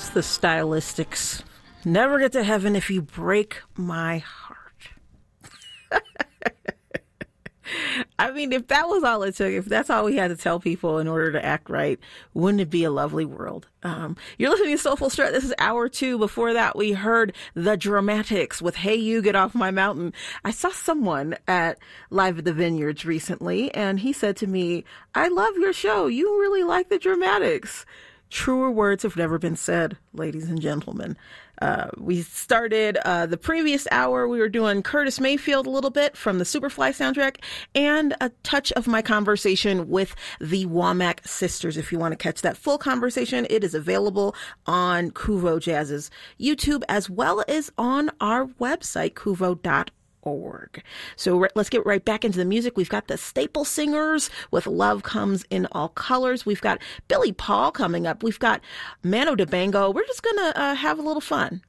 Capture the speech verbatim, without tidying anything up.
It's the stylistics. Never get to heaven if you break my heart. I mean, if that was all it took, if that's all we had to tell people in order to act right, wouldn't it be a lovely world? Um, you're listening to Soulful Strut. This is hour two. Before that, we heard The Dramatics with Hey You, Get Off My Mountain. I saw someone at Live at the Vineyards recently, and he said to me, I love your show. You really like The Dramatics. Truer words have never been said, ladies and gentlemen. Uh, we started uh, the previous hour. We were doing Curtis Mayfield a little bit from the Superfly soundtrack and a touch of my conversation with the Womack sisters. If you want to catch that full conversation, it is available on Kuvo Jazz's YouTube as well as on our website, kuvo dot org. So let's get right back into the music. We've got the Staple Singers with Love Comes in All Colors. We've got Billy Paul coming up. We've got Mano Dibango. We're just going to uh, have a little fun.